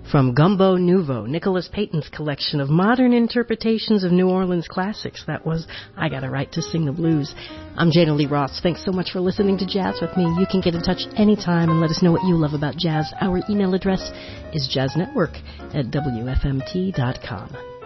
From Gumbo Nouveau, Nicholas Payton's collection of modern interpretations of New Orleans classics. That was I Got a Right to Sing the Blues. I'm Jana Lee Ross. Thanks so much for listening to Jazz with me. You can get in touch anytime and let us know what you love about jazz. Our email address is jazznetwork@wfmt.com.